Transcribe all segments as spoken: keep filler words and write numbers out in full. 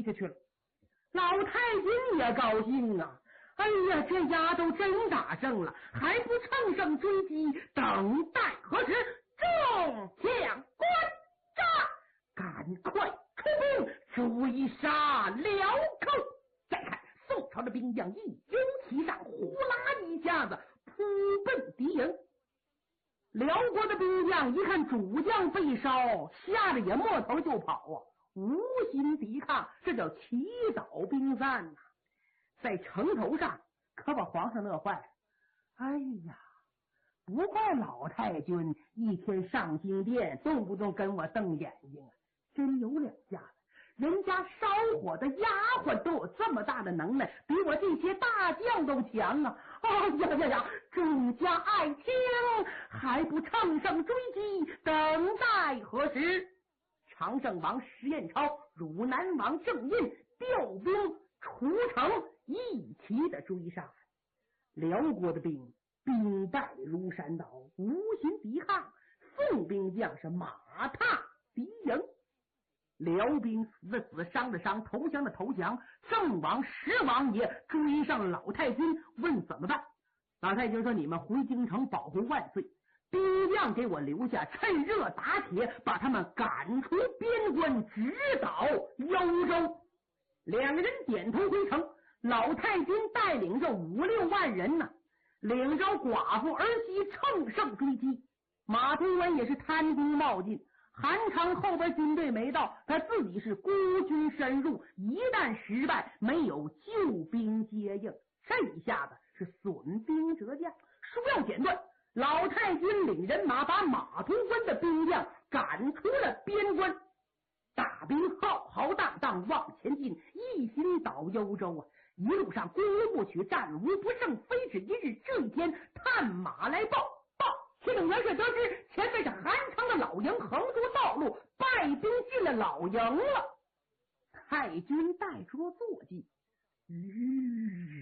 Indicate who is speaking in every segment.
Speaker 1: 下去了。老太君也高兴啊，哎呀，这丫头真打胜了，还不乘胜追击，等待何时？众将官杀，赶快出兵追杀辽寇。再看宋朝的兵将一拥其上，呼啦一下子扑奔敌营。辽国的兵将一看主将被烧，吓得也摸头就跑啊，无心抵抗，这叫起早兵散呐、啊。在城头上可把皇上乐坏了。哎呀，不怪老太君一天上京殿，动不动跟我瞪眼睛啊，真有两下子。人家烧火的丫鬟都有这么大的能耐，比我这些大将都强啊！哎呀呀呀，众家爱听，还不乘胜追击，等待何时？常胜王石彦超、汝南王郑印调兵出城，一齐的追杀。辽国的兵兵败如山倒，无心抵抗，宋兵将是马踏敌营。辽兵死的死，伤的伤，投降的投降。郑王石王爷追上了老太君，问怎么办？老太君说：你们回京城保护万岁，兵将给我留下，趁热打铁，把他们赶出边关，直捣幽州。两个人点头回城。老太君带领着五六万人呢、啊，领着寡妇儿媳乘胜追击。马同文也是贪功冒进，韩昌后边军队没到，他自己是孤军深入，一旦失败，没有救兵接应，这一下子是损兵折将。书要简短，老太君领人马把马同文的兵将赶出了边关，大兵浩浩荡荡往前进，一心捣幽州啊！一路上攻无不取，战无不胜，非止一日。这一天，探马来报报，启禀元帅得知，前面是韩昌的老营，横住道路，败兵进了老营了。太君带出了坐骑，吁，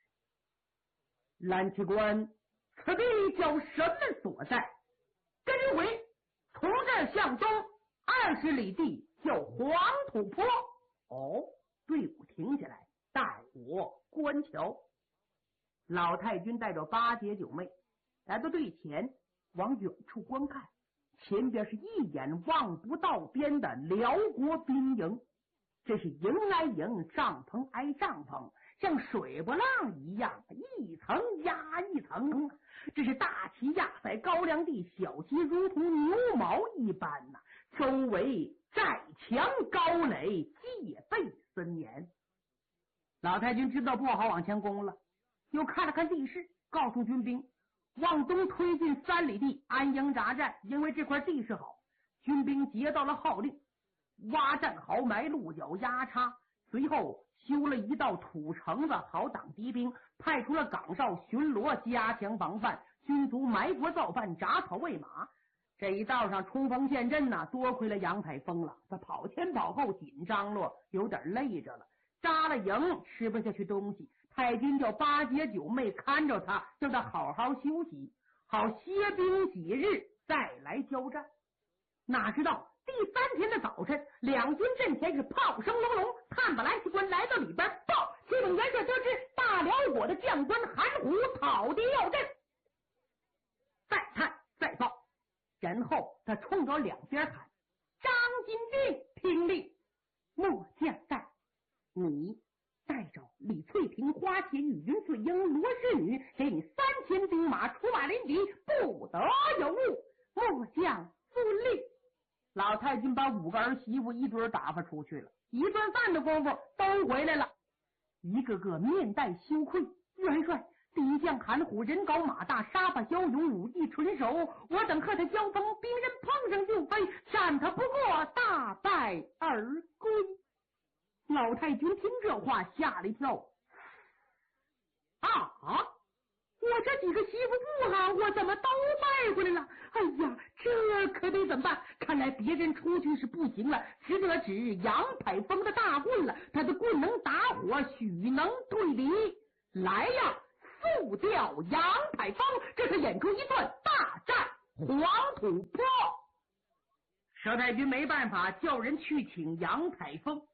Speaker 1: 蓝旗官，此地叫什么所在？跟回，从这儿向东二十里地叫黄土坡。哦，队伍停下来，带我观瞧。老太君带着八姐九妹来到队前，往远处观看，前边是一眼望不到边的辽国兵营，这是营挨营，帐篷挨帐篷，像水波浪一样，一层压一层。这是大旗压在高粱地，小旗如同牛毛一般呐、啊。周围寨墙高垒，戒备森严。老太君知道不好往前攻了，又看了看地势，告诉军兵往东推进三里地安营扎寨，因为这块地势好。军兵接到了号令，挖战壕，埋鹿角，压插，随后修了一道土城子，好挡敌兵，派出了岗哨巡逻，加强防范，军卒埋伏造反，铡草喂马。这一道上冲锋陷阵呢、啊，多亏了杨采风了，他跑前跑后，紧张了，有点累着了，扎了营，吃不下去东西。太君叫八姐九妹看着他，叫他好好休息，好歇兵几日再来交战。哪知道第三天的早晨，两军阵前是炮声隆隆，探马蓝旗官来到里边报，启禀元帅得知，大辽国的将官韩虎讨敌要阵。再探再报，然后他冲着两边喊：张金兵听令，末将在，你带着李翠萍、花钱与云翠英、罗氏女，给你三千兵马出马临敌，不得有误。末将遵令。老太君把五个儿媳妇一堆打发出去了，一顿饭的功夫都回来了，一个个面带羞愧。元帅，敌将韩虎人高马大，杀伐骁勇，武艺纯熟，我等和他交锋，兵刃碰上就飞，战他不过，大败而归。老太君听这话吓了一跳，啊，我这几个媳妇不好，我怎么都败回来了？哎呀，这可得怎么办？看来别人出去是不行了，只得指杨排风的大棍了。他的棍能打火，许能对敌。来呀，速调杨排风！这是演出一段大战黄土坡。佘太君没办法，叫人去请杨排风。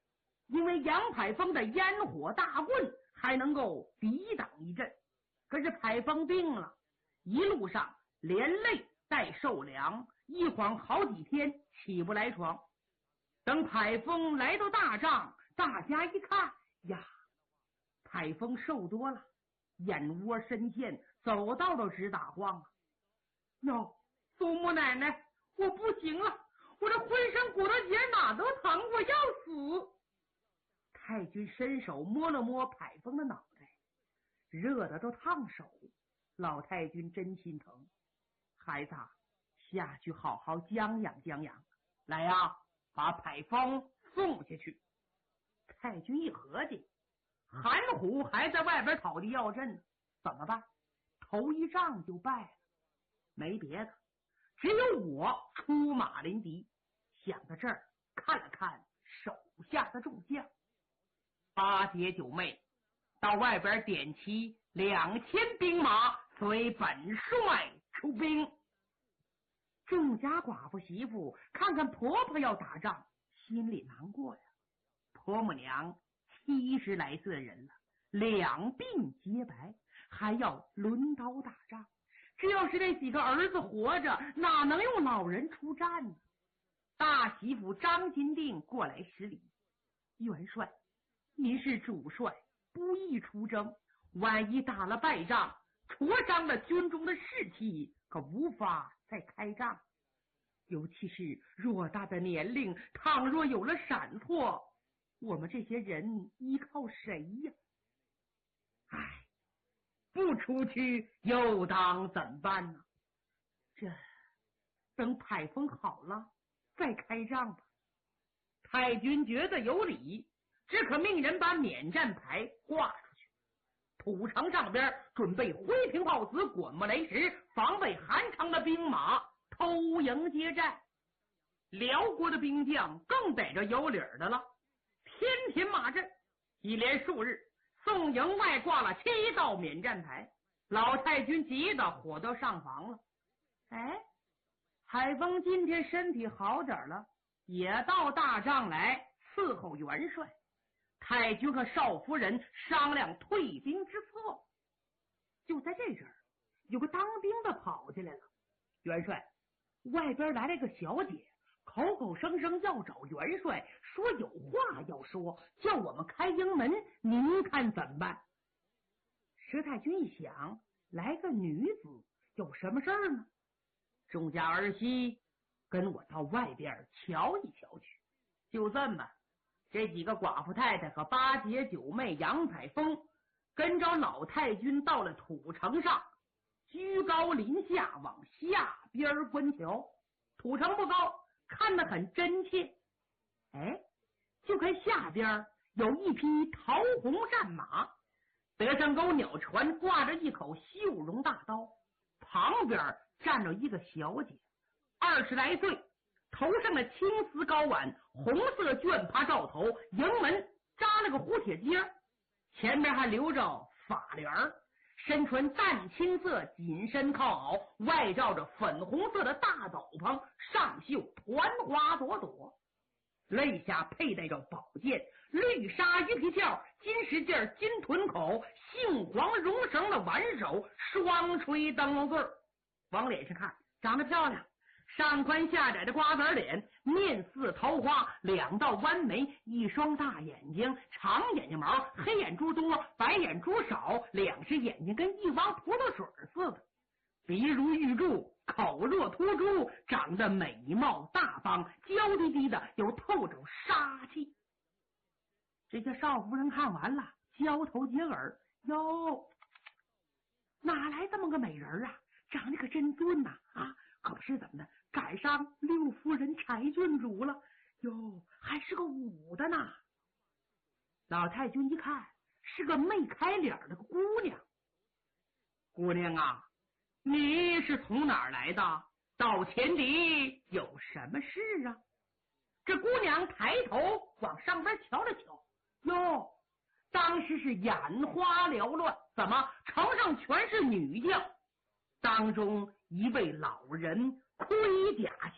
Speaker 1: 因为杨排风的烟火大棍还能够抵挡一阵。可是排风病了，一路上连累带受凉，一晃好几天起不来床。等排风来到大帐，大家一看呀，排风瘦多了，眼窝深陷，走道都直打晃啊！哟，祖母奶奶，我不行了，我这浑身骨头节哪都疼，我要死！太君伸手摸了摸排风的脑袋，热的都烫手。老太君真心疼，孩子下去好好将养将养，来呀、啊，把排风送下去。太君一合计，韩虎还在外边讨地要阵，怎么办？头一仗就败了，没别的，只有我出马临敌。想到这儿，看了看手下的众将，八姐九妹到外边点齐两千兵马，随本帅出兵。众家寡妇媳妇看看婆婆要打仗，心里难过呀。婆母娘七十来岁的人了，两鬓皆白，还要抡刀打仗。只要是这几个儿子活着，哪能用老人出战呢？大媳妇张金定过来施礼，元帅，您是主帅，不宜出征，万一打了败仗，挫伤了军中的士气，可无法再开仗。尤其是偌大的年龄，倘若有了闪错，我们这些人依靠谁呀？唉，不出去又当怎么办呢？这等排风好了再开仗吧。太君觉得有理，只可命人把免战牌挂出去，土城上边准备灰瓶炮子、滚木雷石，防备韩城的兵马偷营接战。辽国的兵将更逮着有理的了，天天马阵，一连数日，宋营外挂了七道免战牌。老太君急得火都上房了。哎，海峰今天身体好点了，也到大帐来伺候元帅。太君和少夫人商量退兵之策。就在这阵儿，有个当兵的跑进来了。元帅，外边来了个小姐，口口声声要找元帅，说有话要说，叫我们开营门，您看怎么办？石太君一想，来个女子有什么事儿呢？众家儿媳，跟我到外边瞧一瞧去。就这么，这几个寡妇太太和八姐九妹杨采风跟着老太君到了土城上，居高临下往下边观瞧。土城不高，看得很真切。哎，就看下边有一匹桃红战马，德胜沟鸟船挂着一口绣绒大刀，旁边站着一个小姐，二十来岁，头上的青丝高挽，红色绢帕罩头，营门扎了个蝴蝶结，前面还留着发帘儿，身穿淡青色紧身靠袄，外罩着粉红色的大斗篷，上绣团花朵朵，肋下佩戴着宝剑，绿纱鱼皮鞘，金石件，金臀口，杏黄绒绳的挽手，双垂灯笼对，往脸上看长得漂亮，上宽下窄的瓜子脸，面似桃花，两道弯眉，一双大眼睛，长眼睛毛，黑眼珠多，白眼珠少，两只眼睛跟一汪葡萄水似的，鼻如玉柱，口若秃珠，长得美貌大方，娇滴滴的，有透着杀气。这些少夫人看完了，交头接耳，哟，哪来这么个美人啊？长得可真俊呐！啊，可不是怎么的，赶上六夫人柴郡主了哟，还是个武的呢。老太君一看，是个没开脸的姑娘。姑娘啊，你是从哪儿来的？到前敌有什么事啊？这姑娘抬头往上边瞧了瞧，哟，当时是眼花缭乱，怎么城上全是女将？当中一位老人盔甲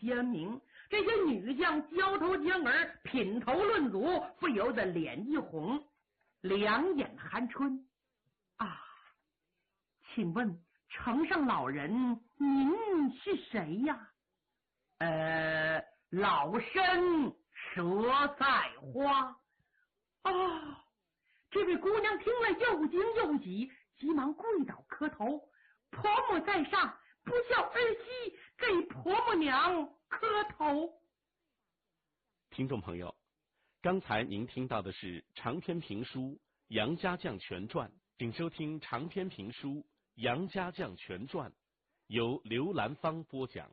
Speaker 1: 鲜明。这些女将交头接耳，品头论足，不由得脸一红，两眼含春。啊，请问城上老人，您是谁呀？呃，老身佘在花。哦，这位姑娘听了又惊又喜，急忙跪倒磕头：“婆母在上，不孝儿媳给婆母娘磕头。”
Speaker 2: 听众朋友，刚才您听到的是长篇评书《杨家将全传》，请收听长篇评书《杨家将全传》，由刘兰芳播讲。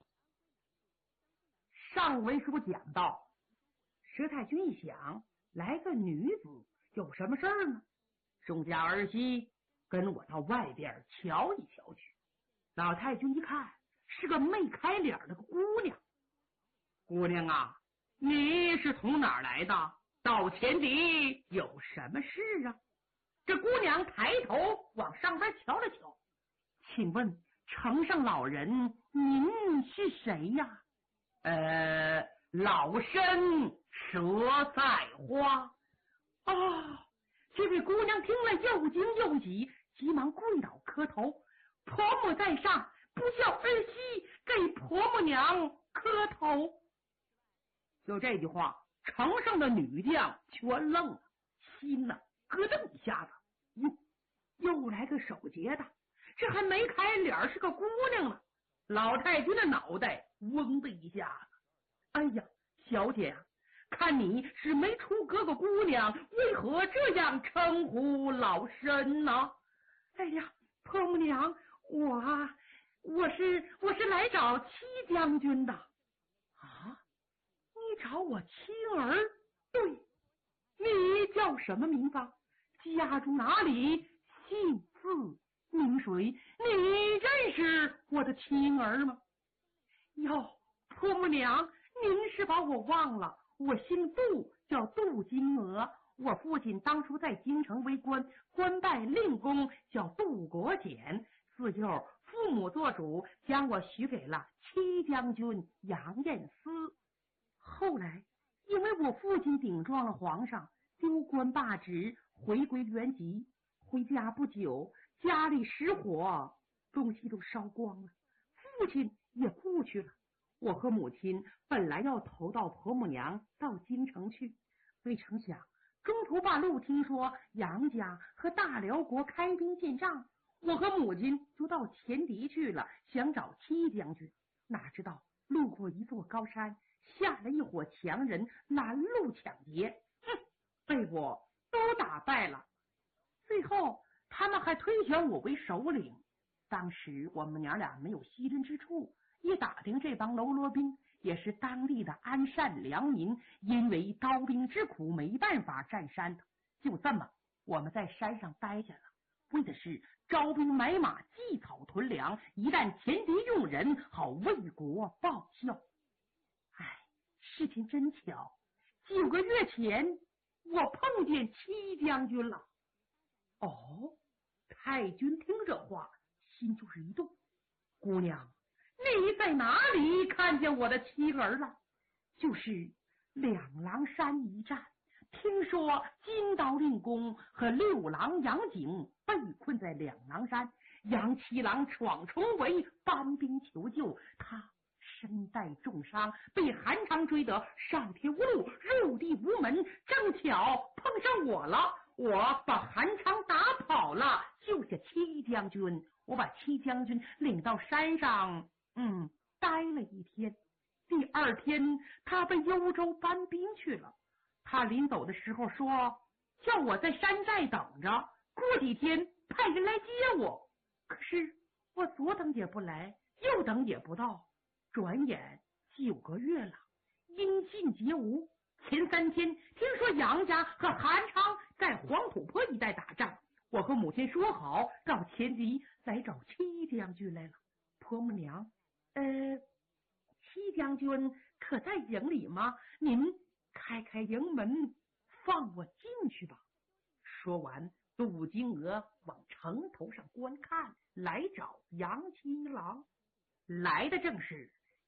Speaker 1: 上文书讲到，佘太君一想，来个女子有什么事儿呢？宋家儿媳跟我到外边瞧一瞧去。老太君一看，是个媚开脸的个姑娘。姑娘啊，你是从哪儿来的？到前敌有什么事啊？这姑娘抬头往上边瞧了瞧，请问城上老人，您是谁呀？呃，老身佘在花。哦，这位姑娘听了又惊又喜，急忙跪倒磕头：“婆母在上，不孝儿媳给婆母娘磕头。”就这句话，城上的女将全愣了，心呐咯噔一下子，哟，又来个守节的，这还没开脸是个姑娘呢。老太君的脑袋嗡的一下子，哎呀，小姐啊，看你是没出阁个姑娘，为何这样称呼老身呢？哎呀，婆母娘，我啊，我是我是来找七将军的。啊，你找我妻儿？对，你叫什么名字？家住哪里？姓字名谁？你认识我的妻儿吗？哟，婆母娘，您是把我忘了，我姓杜，叫杜金娥。我父亲当初在京城为官，官拜令公，叫杜国简。自幼父母做主，将我许给了七将军杨彦思。后来因为我父亲顶撞了皇上，丢官罢职，回归原籍。回家不久，家里失火，东西都烧光了，父亲也故去了。我和母亲本来要投到婆母娘到京城去，未成想中途半路听说杨家和大辽国开兵进帐，我和母亲就到前敌去了，想找七将军。哪知道路过一座高山，下了一伙强人拦路抢劫，哼，被我都打败了。最后他们还推选我为首领。当时我们娘俩没有惜人之处，一打听这帮喽啰兵也是当地的安善良民，因为刀兵之苦没办法占山的，就这么我们在山上待下了，为的是招兵买马，积草屯粮，一旦前敌用人，好为国报效。哎，事情真巧，九个月前我碰见七将军了。哦，太君听这话，心就是一动。姑娘，你在哪里看见我的妻儿了？就是两狼山一战，听说金刀令公和六郎杨景被困在两狼山，杨七郎闯重围，搬兵求救，他身带重伤，被韩昌追得上天无路，入地无门，正巧碰上我了。我把韩昌打跑了，救下七将军。我把七将军领到山上，嗯，待了一天。第二天他被幽州搬兵去了。他临走的时候说，叫我在山寨等着，过几天派人来接我。可是我左等也不来，右等也不到，转眼九个月了，音信皆无。前三天听说杨家和韩昌在黄土坡一带打仗，我和母亲说好到前敌来找七将军来了。婆母娘，呃，七将军可在营里吗？您开开营门，放我进去吧。说完，杜金娥往城头上观看，来找杨七郎。来的正是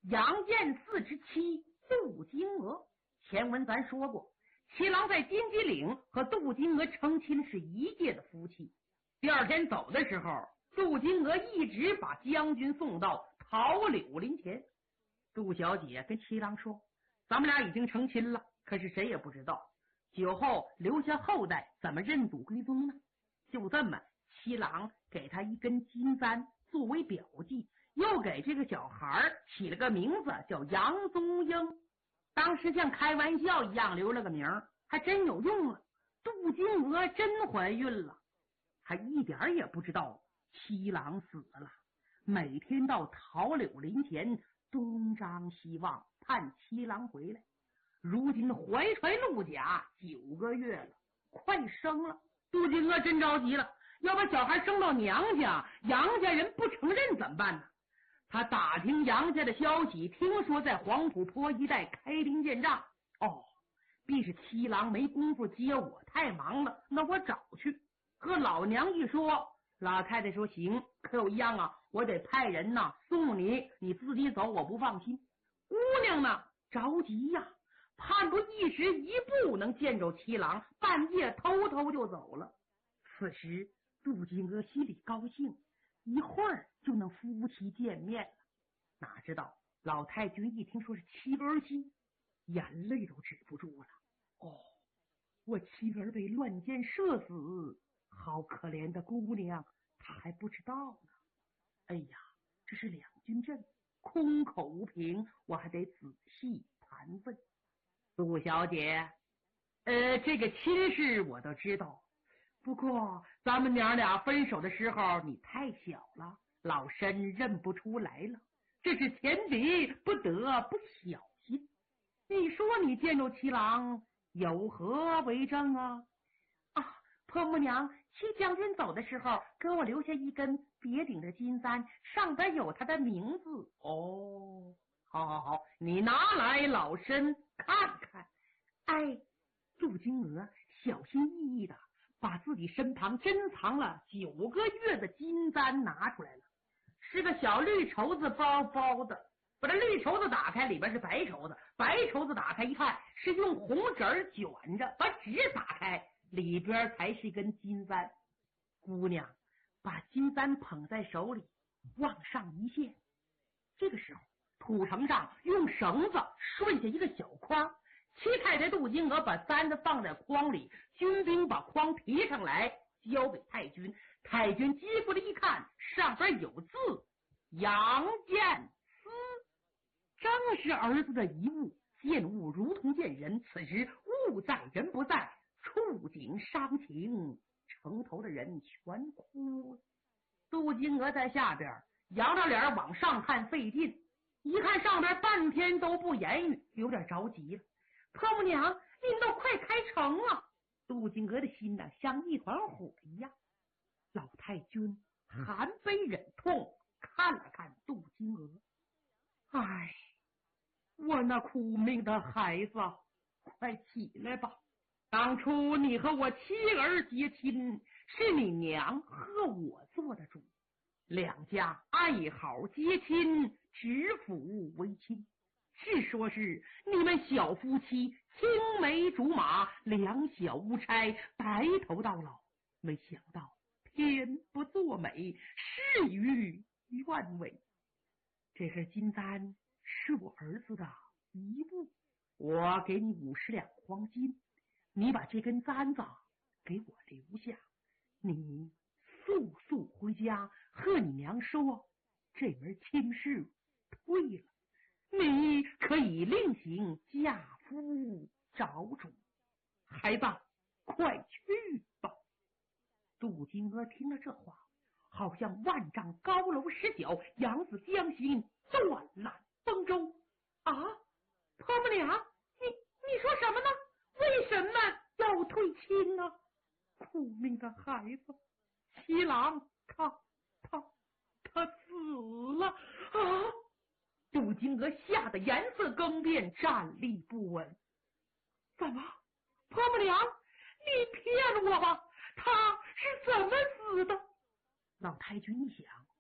Speaker 1: 杨建四之妻杜金娥。前文咱说过，七郎在金鸡岭和杜金娥成亲是一届的夫妻。第二天走的时候，杜金娥一直把将军送到桃柳林前。杜小姐跟七郎说，咱们俩已经成亲了，可是谁也不知道酒后留下后代怎么认祖归宗呢？就这么，七郎给他一根金簪作为表记，又给这个小孩起了个名字叫杨宗英。当时像开玩笑一样留了个名，还真有用了。杜金娥真怀孕了，还一点也不知道七郎死了，每天到桃柳林前东张西望，盼七郎回来。如今怀揣陆甲九个月了，快生了。杜金娥真着急了，要把小孩生到娘家，杨家人不承认怎么办呢？他打听杨家的消息，听说在黄土坡一带开兵建仗。哦，必是七郎没工夫接我，太忙了，那我找去。和老娘一说，老太太说行，可有一样啊，我得派人呐送你，你自己走我不放心。姑娘呢着急呀，盼不一时一步能见着七郎，半夜偷偷就走了。此时杜金娥心里高兴，一会儿就能夫妻见面了。哪知道老太君一听说是妻儿心，眼泪都止不住了。哦，我妻儿被乱箭射死，好可怜的姑娘，她还不知道呢。哎呀，这是两军阵，空口无凭，我还得仔细盘问。杜小姐，呃，这个亲事我都知道，不过咱们娘俩分手的时候你太小了，老身认不出来了，这是前敌不得不小心。你说你见着七郎有何为证啊？啊，婆母娘，七将军走的时候给我留下一根别顶的金簪，上边有他的名字。哦，好好好，你拿来老身看看。哎，杜金娥小心翼翼的把自己身旁珍藏了九个月的金簪拿出来了，是个小绿绸子包包的。把这绿绸子打开，里边是白绸子，白绸子打开一看，是用红纸卷着，把纸打开，里边才是一根金簪。姑娘把金簪捧在手里，往上一献。这个时候土城上用绳子顺下一个小筐，七太太杜金娥把簪子放在筐里，军兵把筐提上来交给太君。太君接过来一看，上边有字杨建思，正是儿子的遗物。见物如同见人，此时物在人不在，触景伤情，城头的人全哭了。杜金娥在下边摇着脸往上看，费劲，一看上边半天都不言语，有点着急了。婆母娘，您都快开城了。杜金娥的心呢像一团火一样。老太君含悲忍痛看了看杜金娥，唉，我那苦命的孩子，快起来吧。当初你和我妻儿结亲，是你娘和我做的主，两家爱好结亲，指腹为亲。是说是你们小夫妻青梅竹马，两小无猜，白头到老。没想到天不作美，事与愿违。这根金簪是我儿子的遗物，我给你五十两黄金，你把这根簪子给我留下，你速速回家和你娘说，这门亲事退了，你可以另行嫁夫找主。孩子，快去吧。杜金娥听了这话，好像万丈高楼失脚，扬子江心，断缆风舟。啊，婆母娘，你你说什么呢？为什么要退亲呢？苦命的孩子，七郎他他他死了啊！杜金娥吓得颜色更变，站立不稳。怎么，婆母娘，你骗我吧？他是怎么死的？老太君一想，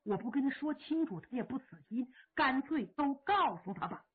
Speaker 1: 我不跟他说清楚，他也不死心，干脆都告诉他吧。